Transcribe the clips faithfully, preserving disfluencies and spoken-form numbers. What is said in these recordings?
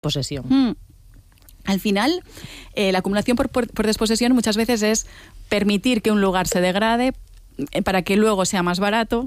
posesión. Mm. Al final, eh, la acumulación por, por, por desposesión muchas veces es permitir que un lugar se degrade eh, para que luego sea más barato.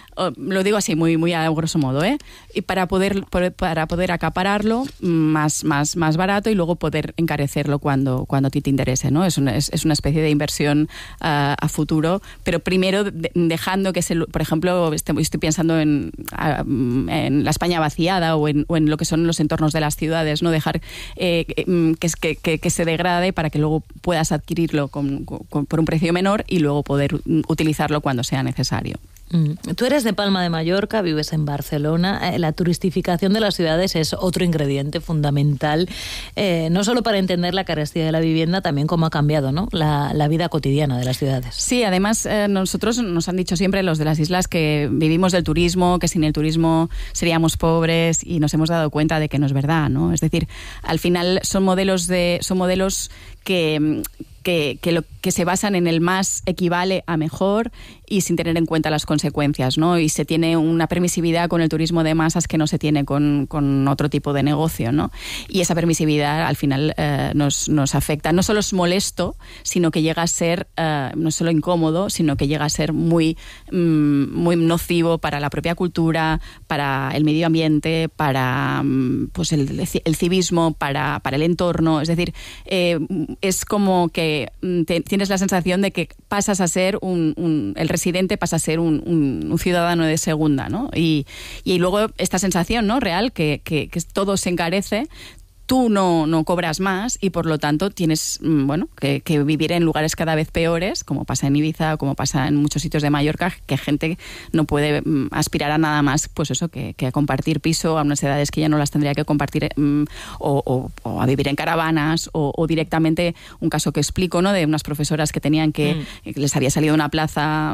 Lo digo así, muy, muy a grosso modo, ¿eh? Y para poder, para poder acapararlo más, más, más barato y luego poder encarecerlo cuando, cuando a ti te interese, ¿no? Es una, es, es una especie de inversión uh, a futuro, pero primero de, dejando que, se, por ejemplo, estoy, estoy pensando en, uh, en la España vaciada o en, o en lo que son los entornos de las ciudades, ¿no? Dejar eh, que, que, que se degrade para que luego puedas adquirirlo con, con, por un precio menor y luego poder utilizarlo cuando sea necesario. Tú eres de Palma de Mallorca, vives en Barcelona. La turistificación de las ciudades es otro ingrediente fundamental, eh, no solo para entender la carestía de la vivienda, también cómo ha cambiado, ¿no? la, la vida cotidiana de las ciudades. Sí, además eh, nosotros nos han dicho siempre los de las islas que vivimos del turismo, que sin el turismo seríamos pobres, y nos hemos dado cuenta de que no es verdad, ¿no? Es decir, al final son modelos de son modelos que Que, que, lo, que se basan en el más equivale a mejor y sin tener en cuenta las consecuencias, ¿no? Y se tiene una permisividad con el turismo de masas que no se tiene con, con otro tipo de negocio, ¿no? Y esa permisividad al final eh, nos, nos afecta. No solo es molesto, sino que llega a ser eh, no solo incómodo, sino que llega a ser muy, mm, muy nocivo para la propia cultura, para el medio ambiente, para pues el, el civismo, para, para el entorno. Es decir, eh, es como que Te, tienes la sensación de que pasas a ser un, un el residente pasa a ser un, un, un ciudadano de segunda, ¿no? Y, y luego esta sensación, ¿no? real que, que, que todo se encarece. Tú no, no cobras más y por lo tanto tienes bueno que, que vivir en lugares cada vez peores, como pasa en Ibiza o como pasa en muchos sitios de Mallorca, que gente no puede mm, aspirar a nada más, pues eso, que, que a compartir piso a unas edades que ya no las tendría que compartir, mm, o, o, o a vivir en caravanas, o, o directamente un caso que explico, ¿no? De unas profesoras que tenían que, mm. les había salido una plaza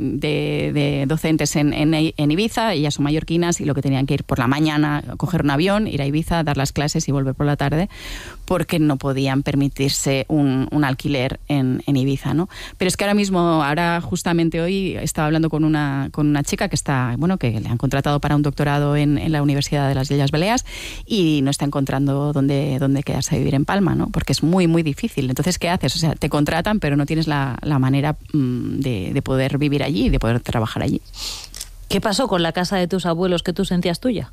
de, de docentes en, en, en Ibiza, ellas son mallorquinas y lo que tenían que ir por la mañana, coger un avión, ir a Ibiza, dar las clases y volver por la tarde, porque no podían permitirse un, un alquiler en, en Ibiza, ¿no? Pero es que ahora mismo, ahora justamente hoy estaba hablando con una, con una chica que está, bueno, que le han contratado para un doctorado en, en la Universidad de las Illes Balears y no está encontrando dónde, dónde quedarse a vivir en Palma, ¿no? Porque es muy, muy difícil. Entonces, ¿qué haces? O sea, te contratan, pero no tienes la, la manera mmm, de, de poder vivir allí y de poder trabajar allí. ¿Qué pasó con la casa de tus abuelos que tú sentías tuya?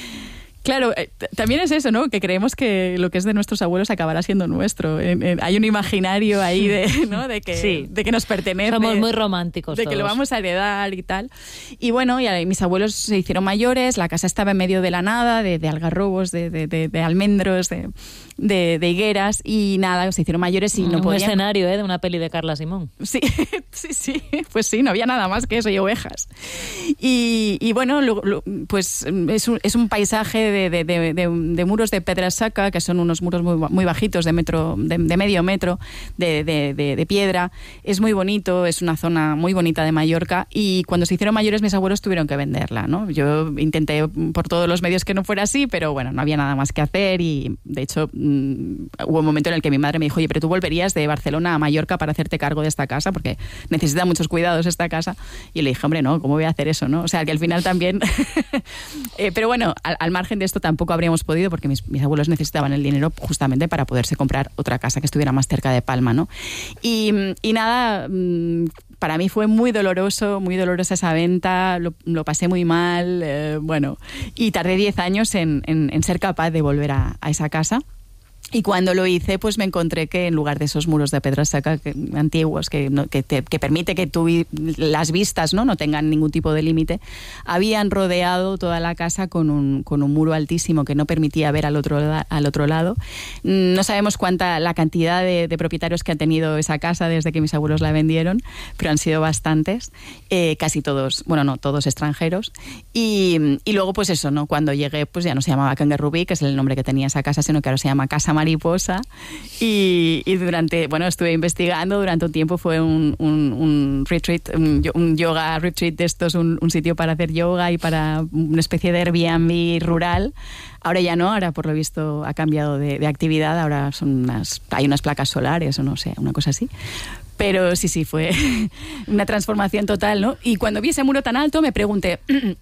Claro, eh, también es eso, ¿no? Que creemos que lo que es de nuestros abuelos acabará siendo nuestro. Eh, eh, hay un imaginario ahí de, ¿no? de, que, sí. de que nos pertenece. Somos muy románticos De todos. que lo vamos a heredar y tal. Y bueno, y mis abuelos se hicieron mayores, la casa estaba en medio de la nada, de, de algarrobos, de, de, de, de almendros, de, de, de higueras, y nada, se hicieron mayores y no un podían... Un escenario, ¿eh? De una peli de Carla Simón. Sí, sí, sí, pues sí, no había nada más que eso y ovejas. Y, y bueno, lo, lo, pues es un, es un paisaje de, de, de, de, de muros de pedra saca, que son unos muros muy, muy bajitos, de metro, de, de medio metro, de, de, de, de piedra. Es muy bonito, es una zona muy bonita de Mallorca, y cuando se hicieron mayores mis abuelos tuvieron que venderla, ¿no? Yo intenté por todos los medios que no fuera así, pero bueno, no había nada más que hacer, y de hecho mmm, hubo un momento en el que mi madre me dijo, oye, pero tú volverías de Barcelona a Mallorca para hacerte cargo de esta casa, porque necesita muchos cuidados esta casa. Y le dije, hombre, no, ¿cómo voy a hacer eso, no? O sea, que al final también... eh, pero bueno, al, al margen de esto tampoco habríamos podido, porque mis, mis abuelos necesitaban el dinero justamente para poderse comprar otra casa que estuviera más cerca de Palma, ¿no? Y, y nada, para mí fue muy doloroso, muy dolorosa esa venta, lo, lo pasé muy mal, eh, bueno, y tardé diez años en, en, en ser capaz de volver a, a esa casa. Y cuando lo hice, pues me encontré que en lugar de esos muros de pedra seca que, antiguos, que, no, que, te, que permite que tú, las vistas, ¿no? no tengan ningún tipo de límite, habían rodeado toda la casa con un, con un muro altísimo que no permitía ver al otro, al otro lado. No sabemos cuánta la cantidad de, de propietarios que han tenido esa casa desde que mis abuelos la vendieron, pero han sido bastantes, eh, casi todos, bueno, no, todos extranjeros. Y, y luego, pues eso, ¿no? Cuando llegué, pues ya no se llamaba Kangaroo, que es el nombre que tenía esa casa, sino que ahora se llama Casa Mariposa, y, y durante, bueno, estuve investigando durante un tiempo, fue un, un, un retreat, un, un yoga retreat de estos, un, un sitio para hacer yoga y para una especie de Airbnb rural. Ahora ya no, ahora por lo visto ha cambiado de, de actividad, ahora son unas, hay unas placas solares o no sé, una cosa así. Pero sí, sí, fue una transformación total, ¿no? Y cuando vi ese muro tan alto me pregunté...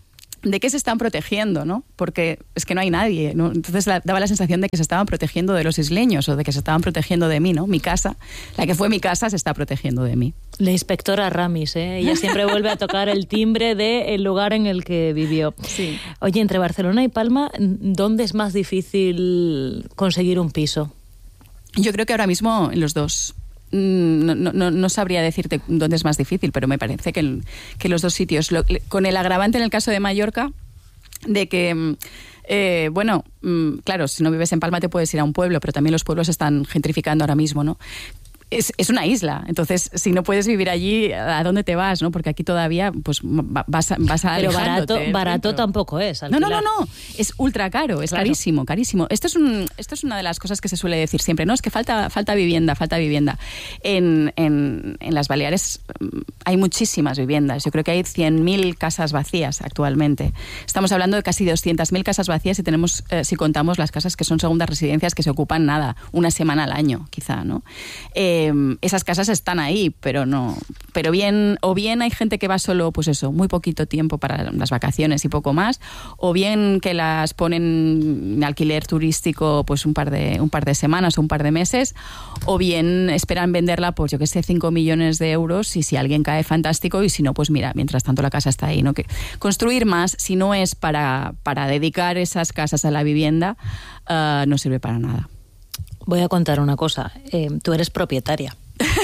¿de qué se están protegiendo, no? Porque es que no hay nadie, ¿no? Entonces la, daba la sensación de que se estaban protegiendo de los isleños o de que se estaban protegiendo de mí, ¿no? Mi casa, la que fue mi casa, se está protegiendo de mí. La inspectora Ramis, ¿eh? Ella siempre vuelve a tocar el timbre del lugar en el que vivió. Sí. Oye, entre Barcelona y Palma, ¿dónde es más difícil conseguir un piso? Yo creo que ahora mismo en los dos. No, no, no sabría decirte dónde es más difícil, pero me parece que, el, que los dos sitios, lo, con el agravante en el caso de Mallorca, de que, eh, bueno, claro, si no vives en Palma te puedes ir a un pueblo, pero también los pueblos se están gentrificando ahora mismo, ¿no? Es, es una isla, entonces si no puedes vivir allí, ¿a dónde te vas? ¿No? Porque aquí todavía pues vas, vas a Pero barato, barato tampoco es. Alquilar. No, no, no, no, es ultra caro, es claro. carísimo, carísimo. Esto es, un, esto es una de las cosas que se suele decir siempre, ¿no? Es que falta, falta vivienda, falta vivienda. En, en, en las Baleares hay muchísimas viviendas, yo creo que hay cien mil casas vacías actualmente. Estamos hablando de casi doscientas mil casas vacías si, tenemos, eh, si contamos las casas que son segundas residencias que se ocupan nada, una semana al año quizá, ¿no? Eh, esas casas están ahí, pero no, pero bien, o bien hay gente que va solo, pues eso, muy poquito tiempo para las vacaciones y poco más, o bien que las ponen en alquiler turístico pues un par de, un par de semanas o un par de meses, o bien esperan venderla, pues yo que sé, cinco millones de euros y si alguien cae, fantástico, y si no, pues mira, mientras tanto la casa está ahí, ¿no? Que construir más, si no es para, para dedicar esas casas a la vivienda, uh, no sirve para nada. Voy a contar una cosa. Eh, tú eres propietaria.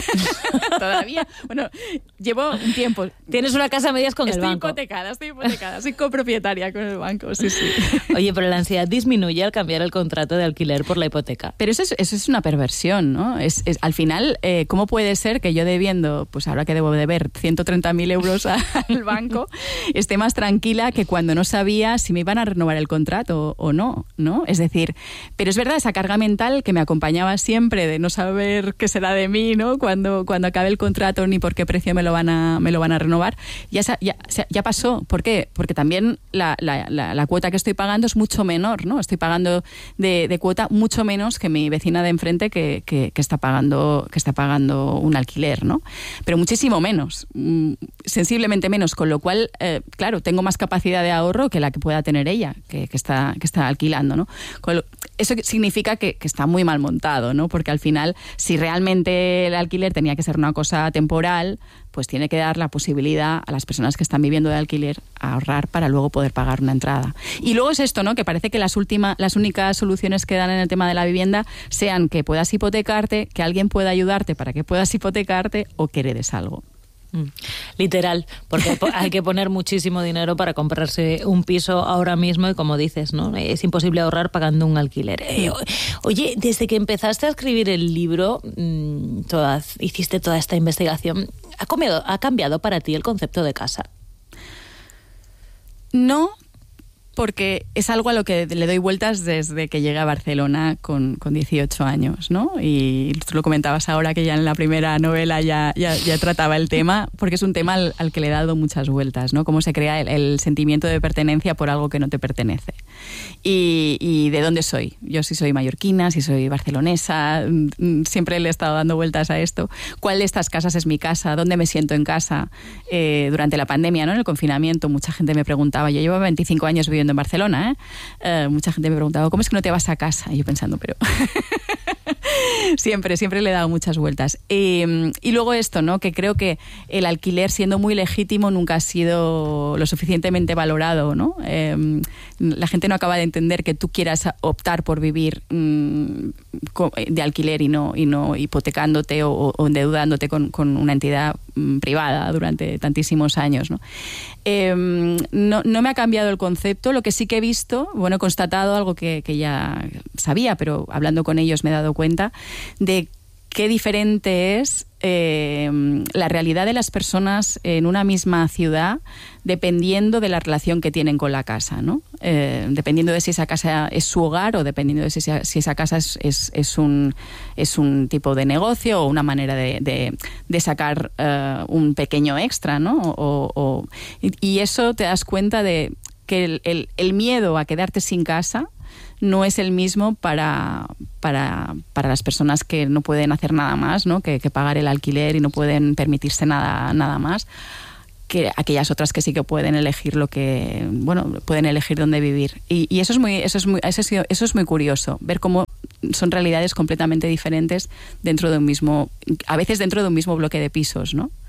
Todavía, bueno, llevo un tiempo. Tienes una casa a medias con estoy el banco. Estoy hipotecada, estoy hipotecada, soy copropietaria con el banco, sí, sí. Oye, pero la ansiedad disminuye al cambiar el contrato de alquiler por la hipoteca. Pero eso es, eso es una perversión, ¿no? Es, es, al final, eh, ¿cómo puede ser que yo debiendo, pues ahora que debo deber ciento treinta mil euros al banco, esté más tranquila que cuando no sabía si me iban a renovar el contrato o no, ¿no? Es decir, pero es verdad, esa carga mental que me acompañaba siempre de no saber qué será de mí, ¿no? Cuando, cuando acabe el contrato ni por qué precio me lo van a, me lo van a renovar, ya, ya, ya pasó. ¿Por qué? Porque también la, la, la, la cuota que estoy pagando es mucho menor, ¿no? Estoy pagando de, de cuota mucho menos que mi vecina de enfrente que, que, que, está pagando, que está pagando un alquiler, ¿no? Pero muchísimo menos, sensiblemente menos, con lo cual, eh, claro, tengo más capacidad de ahorro que la que pueda tener ella, que, que, está, que está alquilando, ¿no? Con lo, eso significa que, que está muy mal montado, ¿no? Porque al final, si realmente el alquiler tenía que ser una cosa temporal, pues tiene que dar la posibilidad a las personas que están viviendo de alquiler a ahorrar para luego poder pagar una entrada. Y luego es esto, ¿no? Que parece que las últimas, las únicas soluciones que dan en el tema de la vivienda sean que puedas hipotecarte, que alguien pueda ayudarte para que puedas hipotecarte o que heredes algo. Literal, porque hay que poner muchísimo dinero para comprarse un piso ahora mismo y como dices, ¿no? Es imposible ahorrar pagando un alquiler. Eh, oye, desde que empezaste a escribir el libro, todas, hiciste toda esta investigación, ¿ha cambiado, ¿ha cambiado para ti el concepto de casa? No, porque es algo a lo que le doy vueltas desde que llegué a Barcelona con, con dieciocho años, ¿no? Y tú lo comentabas ahora que ya en la primera novela ya, ya, ya trataba el tema, porque es un tema al, al que le he dado muchas vueltas, ¿no? Cómo se crea el, el sentimiento de pertenencia por algo que no te pertenece. Y, y de dónde soy. Yo sí soy mallorquina, sí soy barcelonesa, siempre le he estado dando vueltas a esto. ¿Cuál de estas casas es mi casa? ¿Dónde me siento en casa? Eh, durante la pandemia, ¿no? En el confinamiento, mucha gente me preguntaba, yo llevo veinticinco años viviendo en Barcelona, ¿eh? Eh, mucha gente me preguntaba, ¿cómo es que no te vas a casa? Y yo pensando, pero siempre, siempre le he dado muchas vueltas. Eh, y luego esto, ¿no? Que creo que el alquiler, siendo muy legítimo, nunca ha sido lo suficientemente valorado, ¿no? Eh, la gente no acaba de entender que tú quieras optar por vivir mmm, de alquiler y no, y no hipotecándote o, o endeudándote con, con una entidad mmm, privada durante tantísimos años, ¿no? Eh, no, no me ha cambiado el concepto. Lo que sí que he visto, bueno, he constatado algo que, que ya sabía, pero hablando con ellos me he dado cuenta de qué diferente es eh, la realidad de las personas en una misma ciudad dependiendo de la relación que tienen con la casa, ¿no? Eh, dependiendo de si esa casa es su hogar o dependiendo de si, si esa casa es, es, es, un, es un tipo de negocio o una manera de, de, de sacar uh, un pequeño extra, ¿no? O, o, y eso te das cuenta de que el, el, el miedo a quedarte sin casa no es el mismo para, para, para las personas que no pueden hacer nada más, ¿no? Que, que pagar el alquiler y no pueden permitirse nada, nada más, que aquellas otras que sí que pueden elegir lo que, bueno, pueden elegir dónde vivir. Y, y eso es muy, eso es muy, eso es, eso es muy curioso, ver cómo son realidades completamente diferentes dentro de un mismo, a veces dentro de un mismo bloque de pisos, ¿no?